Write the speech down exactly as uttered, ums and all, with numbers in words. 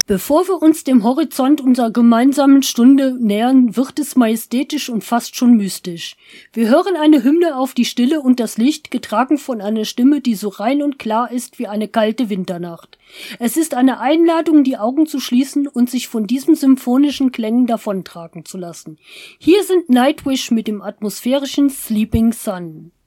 Bevor wir uns dem Horizont unserer gemeinsamen Stunde nähern, wird es majestätisch und fast schon mystisch. Wir hören eine Hymne auf die Stille und das Licht, getragen von einer Stimme, die so rein und klar ist wie eine kalte Winternacht. Es ist eine Einladung, die Augen zu schließen und sich von diesen symphonischen Klängen davontragen zu lassen. Hier sind Nightwish mit dem atmosphärischen Sleeping Sun.